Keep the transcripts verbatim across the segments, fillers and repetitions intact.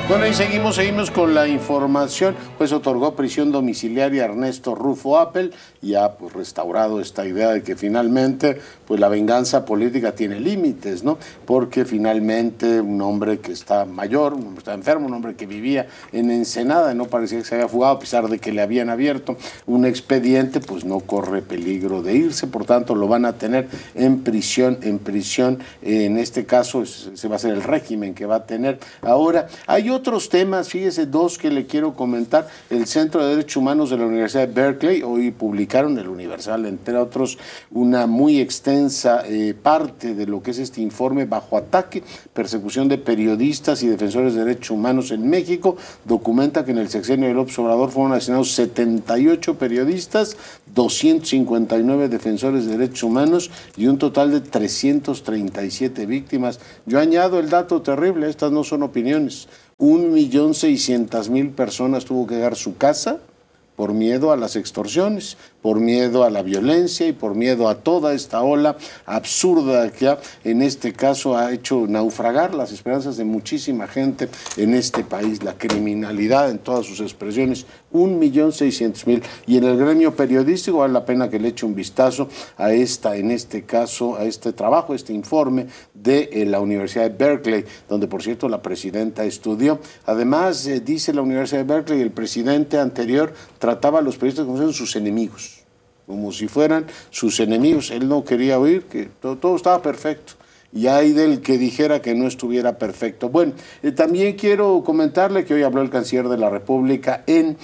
Bueno, y seguimos, seguimos con la información. Pues otorgó prisión domiciliaria a Ernesto Rufo Appel y ha pues, restaurado esta idea de que finalmente pues la venganza política tiene límites, ¿no? Porque finalmente un hombre que está mayor, un hombre que está enfermo, un hombre que vivía en Ensenada, no parecía que se había fugado a pesar de que le habían abierto un expediente, pues no corre peligro de irse, por tanto lo van a tener en prisión, en prisión, en este caso se va a ser el régimen que va a tener. Ahora, hay otros temas, fíjese, dos que le quiero comentar. El Centro de Derechos Humanos de la Universidad de Berkeley hoy publicaron, el Universal, entre otros, una muy extensa eh, parte de lo que es este informe Bajo Ataque, persecución de periodistas y defensores de derechos humanos en México. Documenta que en el sexenio de López Obrador fueron asesinados setenta y ocho periodistas, doscientos cincuenta y nueve defensores de derechos humanos y un total de trescientas treinta y siete víctimas. Yo añado el dato terrible, estas no son opiniones. Un millón seiscientas mil personas tuvo que dejar su casa por miedo a las extorsiones, por miedo a la violencia y por miedo a toda esta ola absurda que ha, en este caso ha hecho naufragar las esperanzas de muchísima gente en este país, la criminalidad en todas sus expresiones, un millón seiscientos mil. Y en el gremio periodístico vale la pena que le eche un vistazo a esta, en este caso, a este trabajo, este informe de eh, la Universidad de Berkeley, donde por cierto la presidenta estudió. Además, eh, dice la Universidad de Berkeley, el presidente anterior trataba a los periodistas como si fueran sus enemigos, como si fueran sus enemigos. Él no quería oír que todo, todo estaba perfecto. Y hay del que dijera que no estuviera perfecto. Bueno, eh, también quiero comentarle que hoy habló el canciller de la República en,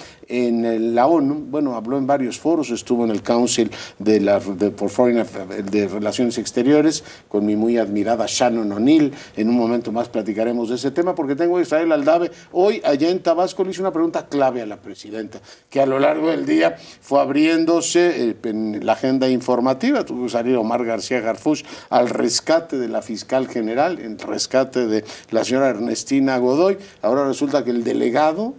en la ONU. Bueno, habló en varios foros, estuvo en el Council de, la, de, for Foreign, de Relaciones Exteriores con mi muy admirada Shannon O'Neill. En un momento más platicaremos de ese tema porque tengo a Israel Aldave. Hoy allá en Tabasco le hice una pregunta clave a la presidenta, que a lo largo del día fue abriéndose eh, en la agenda informativa. Tuvo que salir Omar García Harfuch al rescate de la fiscal general, el rescate de la señora Ernestina Godoy. Ahora resulta que el delegado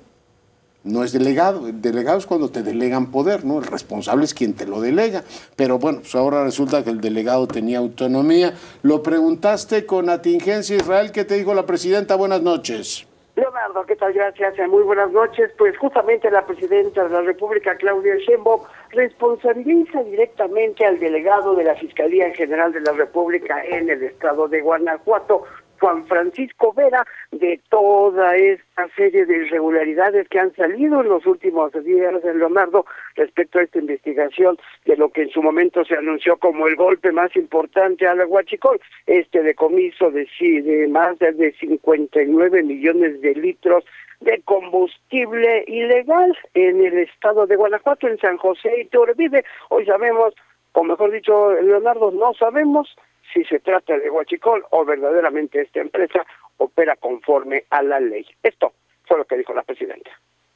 no es delegado, el delegado es cuando te delegan poder, ¿no? El responsable es quien te lo delega, pero bueno, pues ahora resulta que el delegado tenía autonomía. Lo preguntaste con atingencia, Israel, ¿qué te dijo la presidenta? Buenas noches. Leonardo, ¿qué tal? Gracias, muy buenas noches. Pues justamente la presidenta de la República, Claudia Sheinbaum, responsabiliza directamente al delegado de la Fiscalía General de la República en el estado de Guanajuato, Juan Francisco Vera, de toda esta serie de irregularidades que han salido en los últimos días, Leonardo, respecto a esta investigación de lo que en su momento se anunció como el golpe más importante a la Huachicol, este decomiso de, de más de cincuenta y nueve millones de litros de combustible ilegal en el estado de Guanajuato, en San José Iturbide. Hoy sabemos, o mejor dicho, Leonardo, no sabemos si se trata de Huachicol o verdaderamente esta empresa opera conforme a la ley. Esto fue lo que dijo la presidenta.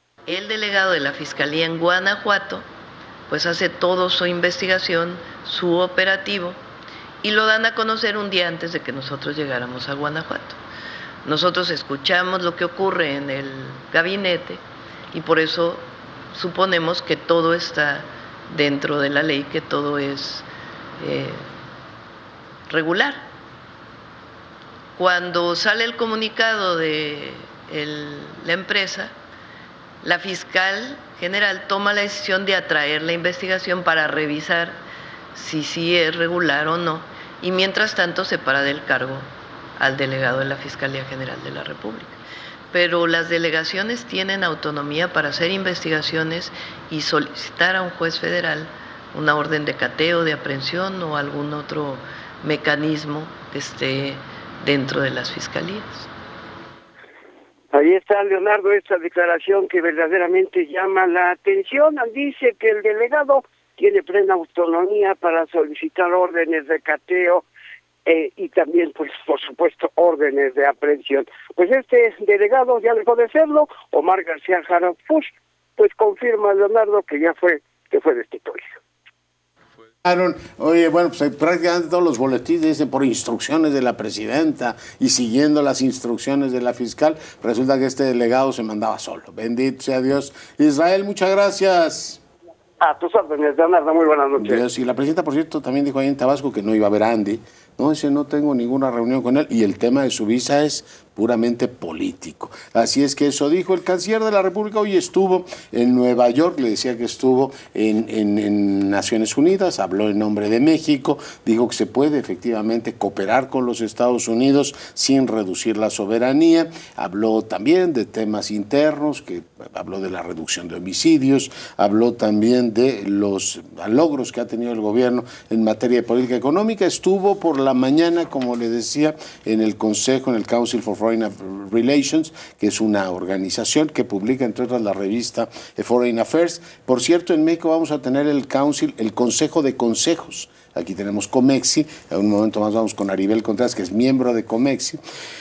El delegado de la Fiscalía en Guanajuato pues hace todo su investigación, su operativo, y lo dan a conocer un día antes de que nosotros llegáramos a Guanajuato. Nosotros escuchamos lo que ocurre en el gabinete y por eso suponemos que todo está dentro de la ley, que todo es eh, regular. Cuando sale el comunicado de el, la empresa, la fiscal general toma la decisión de atraer la investigación para revisar si sí es regular o no, y mientras tanto separa del cargo al delegado de la Fiscalía General de la República. Pero las delegaciones tienen autonomía para hacer investigaciones y solicitar a un juez federal una orden de cateo, de aprehensión o algún otro mecanismo que esté dentro de las fiscalías. Ahí está, Leonardo, esta declaración que verdaderamente llama la atención. Dice que el delegado tiene plena autonomía para solicitar órdenes de cateo eh, y también, pues, por supuesto, órdenes de aprehensión. Pues este delegado ya dejó de serlo. Omar García Harfuch, pues confirma, Leonardo, que ya fue, que fue destituido. Oye, bueno, pues prácticamente todos los boletines dicen por instrucciones de la presidenta y siguiendo las instrucciones de la fiscal, resulta que este delegado se mandaba solo. Bendito sea Dios. Israel, muchas gracias. A tus órdenes, Leonardo, muy buenas noches. Dios, y la presidenta, por cierto, también dijo ahí en Tabasco que no iba a ver a Andy, No, dice, no tengo ninguna reunión con él y el tema de su visa es puramente político. Así es que eso dijo el canciller de la República. Hoy estuvo en Nueva York, le decía que estuvo en, en, en Naciones Unidas, habló en nombre de México, dijo que se puede efectivamente cooperar con los Estados Unidos sin reducir la soberanía, habló también de temas internos, que habló de la reducción de homicidios, habló también de los logros que ha tenido el gobierno en materia de política económica. Estuvo por la mañana, como le decía, en el Consejo, en el Council for Foreign Relations, que es una organización que publica entre otras la revista Foreign Affairs. Por cierto, en México vamos a tener el Council, el Consejo de Consejos. Aquí tenemos Comexi, en un momento más vamos con Aribel Contreras, que es miembro de Comexi.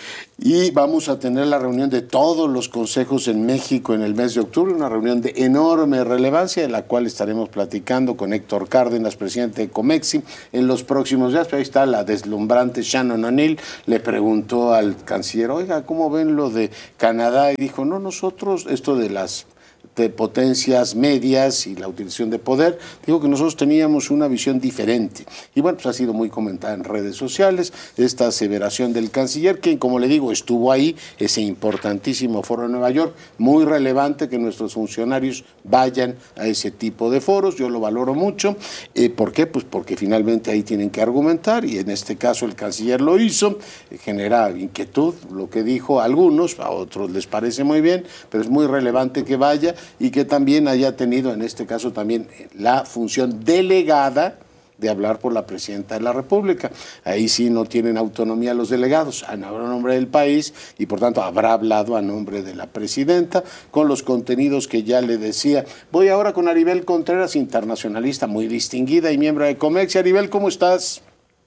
Y vamos a tener la reunión de todos los consejos en México en el mes de octubre, una reunión de enorme relevancia, de la cual estaremos platicando con Héctor Cárdenas, presidente de Comexi, en los próximos días. Pero ahí está la deslumbrante Shannon O'Neill, le preguntó al canciller, oiga, ¿cómo ven lo de Canadá? Y dijo, no, nosotros, esto de las de potencias medias y la utilización de poder, digo que nosotros teníamos una visión diferente. Y bueno, pues ha sido muy comentada en redes sociales esta aseveración del canciller, que como le digo, estuvo ahí, ese importantísimo foro de Nueva York, muy relevante que nuestros funcionarios vayan a ese tipo de foros, yo lo valoro mucho. Eh, ¿Por qué? Pues porque finalmente ahí tienen que argumentar, y en este caso el canciller lo hizo, eh, genera inquietud lo que dijo a algunos, a otros les parece muy bien, pero es muy relevante que vaya y que también haya tenido en este caso también la función delegada de hablar por la presidenta de la República. Ahí sí no tienen autonomía los delegados, han hablado a nombre del país y por tanto habrá hablado a nombre de la presidenta con los contenidos que ya le decía. Voy ahora con Aribel Contreras, internacionalista muy distinguida y miembro de Comexi. Aribel, ¿cómo estás?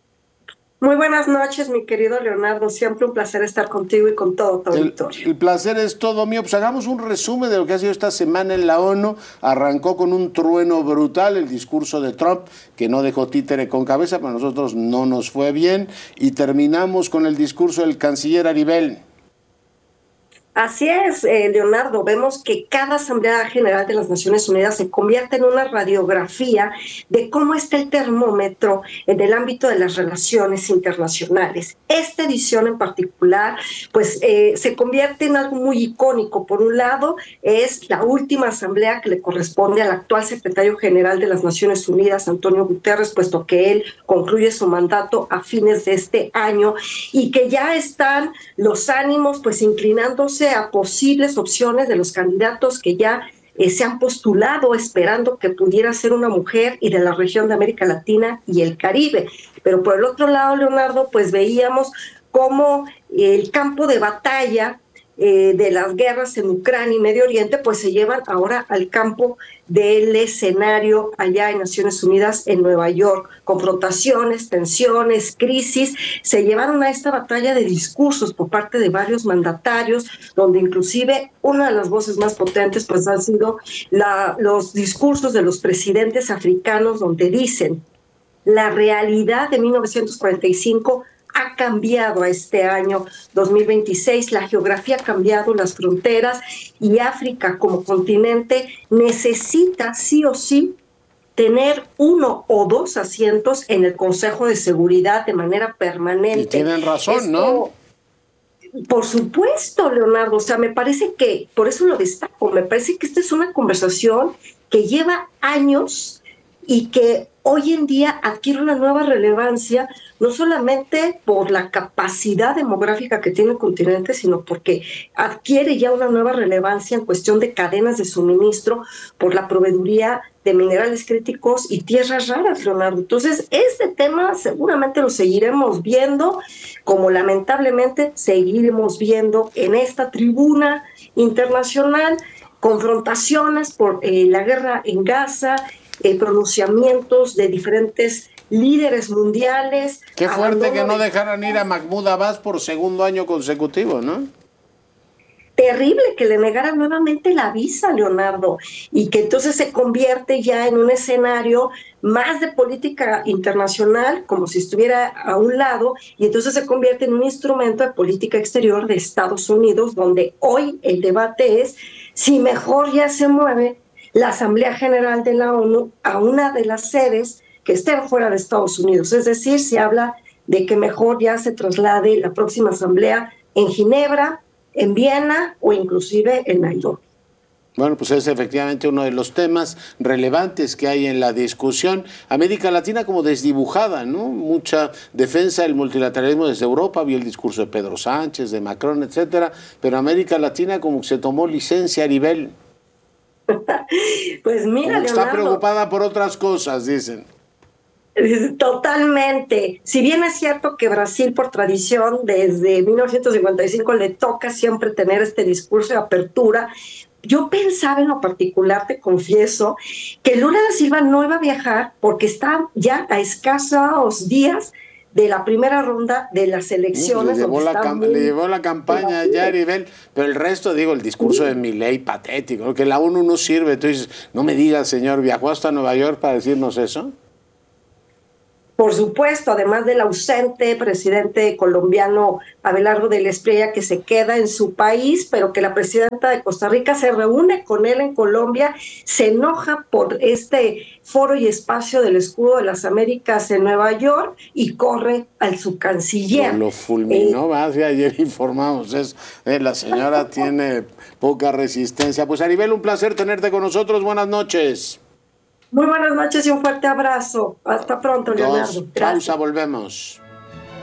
Muy buenas noches, mi querido Leonardo. Siempre un placer estar contigo y con todo tu auditorio. El, el placer es todo mío. Pues hagamos un resumen de lo que ha sido esta semana en la ONU. Arrancó con un trueno brutal el discurso de Trump, que no dejó títere con cabeza, pero a nosotros no nos fue bien. Y terminamos con el discurso del canciller Aribel. Así es, eh, Leonardo, vemos que cada Asamblea General de las Naciones Unidas se convierte en una radiografía de cómo está el termómetro en el ámbito de las relaciones internacionales. Esta edición en particular, pues eh, se convierte en algo muy icónico. Por un lado, es la última asamblea que le corresponde al actual secretario general de las Naciones Unidas, Antonio Guterres, puesto que él concluye su mandato a fines de este año y que ya están los ánimos pues inclinándose a posibles opciones de los candidatos que ya eh, se han postulado, esperando que pudiera ser una mujer y de la región de América Latina y el Caribe. Pero por el otro lado, Leonardo, pues veíamos cómo el campo de batalla eh, de las guerras en Ucrania y Medio Oriente, pues se llevan ahora al campo del escenario allá en Naciones Unidas en Nueva York. Confrontaciones, tensiones, crisis, se llevaron a esta batalla de discursos por parte de varios mandatarios, donde inclusive una de las voces más potentes pues han sido la, los discursos de los presidentes africanos, donde dicen la realidad de mil novecientos cuarenta y cinco ha cambiado a este año dos mil veintiséis, la geografía ha cambiado, las fronteras, y África como continente necesita sí o sí tener uno o dos asientos en el Consejo de Seguridad de manera permanente. Y tienen razón, Esto, ¿no? Por supuesto, Leonardo, o sea, me parece que, por eso lo destaco, me parece que esta es una conversación que lleva años y que hoy en día adquiere una nueva relevancia, no solamente por la capacidad demográfica que tiene el continente, sino porque adquiere ya una nueva relevancia en cuestión de cadenas de suministro por la proveeduría de minerales críticos y tierras raras, Leonardo. Entonces, este tema seguramente lo seguiremos viendo, como lamentablemente seguiremos viendo en esta tribuna internacional confrontaciones por eh, la guerra en Gaza, Eh, pronunciamientos de diferentes líderes mundiales. Qué fuerte que no de... dejaran ir a Mahmoud Abbas por segundo año consecutivo, ¿no? Terrible que le negaran nuevamente la visa, Leonardo, y que entonces se convierte ya en un escenario más de política internacional, como si estuviera a un lado, y entonces se convierte en un instrumento de política exterior de Estados Unidos, donde hoy el debate es si mejor ya se mueve la Asamblea General de la ONU a una de las sedes que estén fuera de Estados Unidos. Es decir, se habla de que mejor ya se traslade la próxima asamblea en Ginebra, en Viena o inclusive en Nairobi. Bueno, pues es efectivamente uno de los temas relevantes que hay en la discusión. América Latina como desdibujada, ¿no? Mucha defensa del multilateralismo desde Europa, vi el discurso de Pedro Sánchez, de Macron, etcétera, pero América Latina como que se tomó licencia a nivel. Pues mira, como que está Leonardo, preocupada por otras cosas, dicen. Totalmente. Si bien es cierto que Brasil, por tradición, desde mil novecientos cincuenta y cinco le toca siempre tener este discurso de apertura, yo pensaba en lo particular, te confieso, que Lula da Silva no iba a viajar porque está ya a escasos días de la primera ronda de las elecciones. Le llevó, la, muy... le llevó la campaña ya, Aribel, pero el resto, digo, el discurso de Milei patético, ¿no? Que la ONU no sirve. Tú dices, no me digas, señor, ¿viajó hasta Nueva York para decirnos eso? Por supuesto, además del ausente presidente colombiano Abelardo del Espriella, que se queda en su país, pero que la presidenta de Costa Rica se reúne con él en Colombia, se enoja por este foro y espacio del Escudo de las Américas en Nueva York y corre al su canciller. Lo, lo fulminó, eh, más, ayer informamos eso. Eh, la señora tiene poca resistencia. Pues Aribel, un placer tenerte con nosotros. Buenas noches. Muy buenas noches y un fuerte abrazo. Hasta pronto, Leonardo. Dos, pausa, volvemos.